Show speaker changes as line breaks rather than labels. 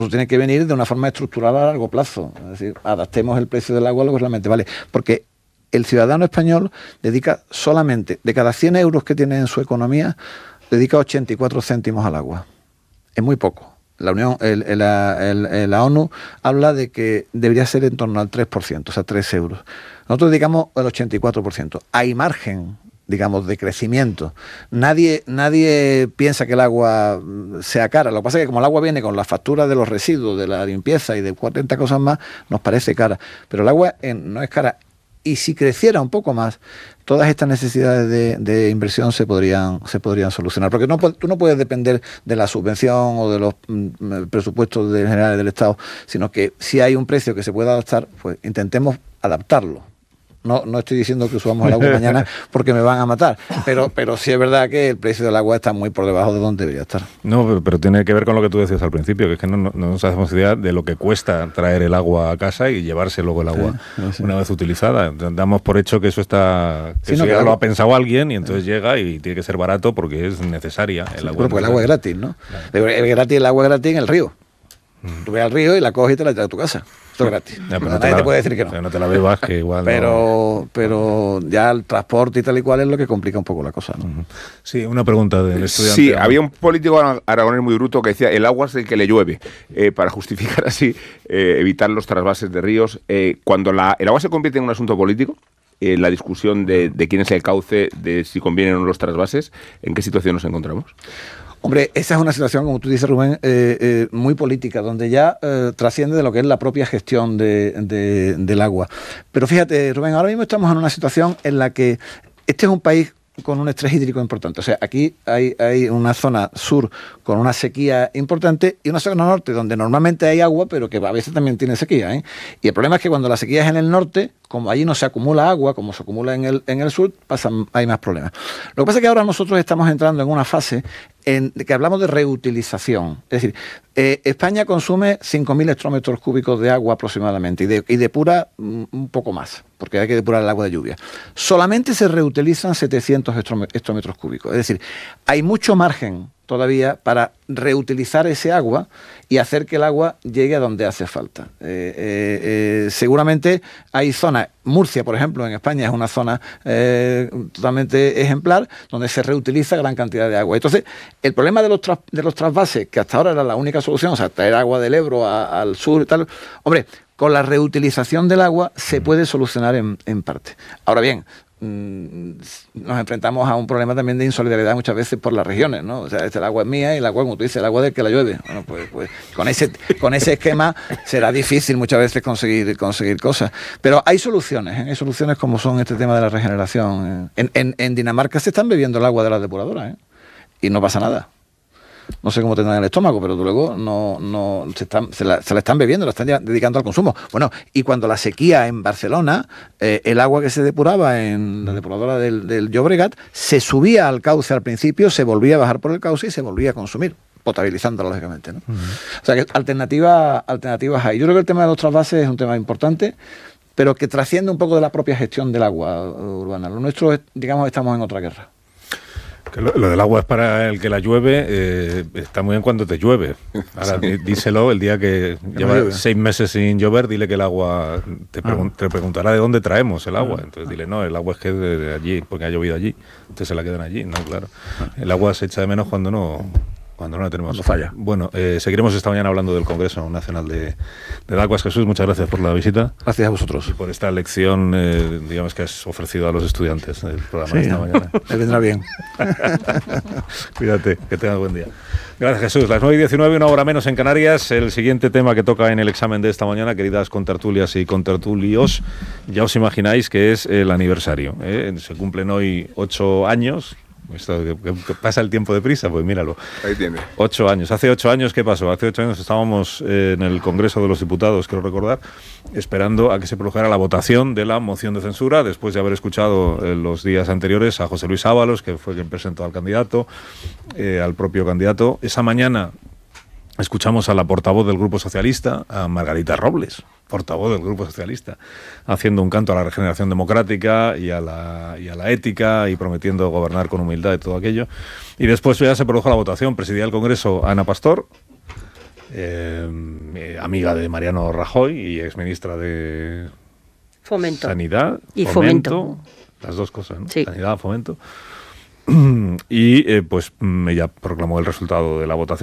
tiene que venir de una forma estructurada a largo plazo. Es decir, adaptemos el precio del agua a lo que realmente vale. Porque el ciudadano español dedica solamente, de cada 100 euros que tiene en su economía, dedica 84 céntimos al agua. Es muy poco. La ONU habla de que debería ser en torno al 3%, o sea, 3 euros. Nosotros dedicamos el 84%. Hay margen, digamos, de crecimiento. Nadie piensa que el agua sea cara. Lo que pasa es que como el agua viene con la factura de los residuos, de la limpieza y de 40 cosas más, nos parece cara. Pero el agua no es cara. Y si creciera un poco más, todas estas necesidades de inversión se podrían solucionar. Porque tú no puedes depender de la subvención o de los presupuestos generales del Estado, sino que si hay un precio que se pueda adaptar, pues intentemos adaptarlo. No estoy diciendo que subamos el agua mañana porque me van a matar, pero sí es verdad que el precio del agua está muy por debajo de donde debería estar.
No, pero tiene que ver con lo que tú decías al principio, que es que no nos hacemos idea de lo que cuesta traer el agua a casa y llevarse luego el agua una vez utilizada. Damos por hecho que eso está... Que eso ya lo ha pensado alguien y entonces llega y tiene que ser barato porque es necesaria el agua.
Porque el agua es gratis, ¿no? Claro. El agua es gratis en el río. Tú ves al río y la coges y te la traes a tu casa. Esto es gratis. Nadie te puede decir que no.
Pero no te la bebas, que igual
pero ya el transporte y tal y cual es lo que complica un poco la cosa, ¿no?
Sí, una pregunta del estudiante.
Sí, había un político aragonés muy bruto que decía el agua es el que le llueve, para justificar así evitar los trasvases de ríos. Cuando el agua se convierte en un asunto político, la discusión de quién es el cauce, de si convienen o no los trasvases, ¿en qué situación nos encontramos?
Hombre, esa es una situación, como tú dices, Rubén, muy política, donde ya trasciende de lo que es la propia gestión del agua. Pero fíjate, Rubén, ahora mismo estamos en una situación en la que este es un país con un estrés hídrico importante. O sea, aquí hay una zona sur con una sequía importante y una zona norte donde normalmente hay agua, pero que a veces también tiene sequía, ¿eh? Y el problema es que cuando la sequía es en el norte, como allí no se acumula agua, como se acumula en el sur, hay más problemas. Lo que pasa es que ahora nosotros estamos entrando en una fase en que hablamos de reutilización. Es decir, España consume 5.000 hectómetros cúbicos de agua aproximadamente y depura un poco más, porque hay que depurar el agua de lluvia. Solamente se reutilizan 700 hectómetros cúbicos. Es decir, hay mucho margen todavía para reutilizar ese agua y hacer que el agua llegue a donde hace falta. Seguramente hay zonas, Murcia, por ejemplo, en España es una zona totalmente ejemplar, donde se reutiliza gran cantidad de agua. Entonces, el problema de los trasvases, que hasta ahora era la única solución, o sea, traer agua del Ebro al sur y tal, hombre, con la reutilización del agua se puede solucionar en parte. Ahora bien, nos enfrentamos a un problema también de insolidaridad muchas veces por las regiones, ¿no? O sea, el agua es mía y el agua, como tú dices, el agua del que la llueve. Bueno, pues con ese esquema será difícil muchas veces conseguir cosas. Pero hay soluciones como son este tema de la regeneración. En Dinamarca se están bebiendo el agua de las depuradoras, ¿eh? Y no pasa nada. No sé cómo tendrán el estómago, pero luego se la están bebiendo, la están ya dedicando al consumo. Bueno, y cuando la sequía en Barcelona, el agua que se depuraba en la depuradora del Llobregat, se subía al cauce al principio, se volvía a bajar por el cauce y se volvía a consumir, potabilizándola, lógicamente, ¿no? O sea que alternativas hay. Yo creo que el tema de los trasvases es un tema importante, pero que trasciende un poco de la propia gestión del agua urbana. Lo nuestro es, digamos, estamos en otra guerra.
Que lo del agua es para el que la llueve, está muy bien cuando te llueve. Ahora díselo el día que lleva 6 meses sin llover, dile que el agua, te preguntará de dónde traemos el agua. Entonces dile, no, el agua es que es de allí, porque ha llovido allí. Entonces se la quedan allí, no, claro. El agua se echa de menos cuando no la tenemos.
Cuando falla.
Bueno, seguiremos esta mañana hablando del Congreso Nacional de Aguas. Jesús, muchas gracias por la visita.
Gracias a vosotros.
Y por esta lección, digamos, que has ofrecido a los estudiantes del programa esta mañana.
Me vendrá bien.
Cuídate, que tengas buen día. Gracias, Jesús. Las 9:19, una hora menos en Canarias. El siguiente tema que toca en el examen de esta mañana, queridas contertulias y contertulios, ya os imagináis que es el aniversario. Se cumplen hoy 8 años. Esto, que pasa el tiempo deprisa, pues míralo.
Ahí tiene.
8 años. Hace 8 años, ¿qué pasó? Hace 8 años estábamos en el Congreso de los Diputados, creo recordar, esperando a que se produjera la votación de la moción de censura, después de haber escuchado los días anteriores a José Luis Ábalos, que fue quien presentó al candidato, al propio candidato. Esa mañana escuchamos a la portavoz del Grupo Socialista, a Margarita Robles, portavoz del Grupo Socialista, haciendo un canto a la regeneración democrática y a la ética y prometiendo gobernar con humildad y todo aquello. Y después ya se produjo la votación. Presidía el Congreso Ana Pastor, amiga de Mariano Rajoy y exministra de
Fomento.
Sanidad
Y Fomento.
Las dos cosas, ¿no?
Sí.
Sanidad, Fomento. Y pues ella proclamó el resultado de la votación.